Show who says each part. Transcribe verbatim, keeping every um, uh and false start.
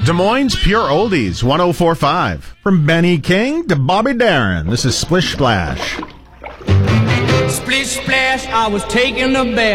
Speaker 1: Des Moines Pure Oldies, one oh four point five. From Benny King to Bobby Darin, this is Splish Splash.
Speaker 2: Splish Splash, I was taking a bath.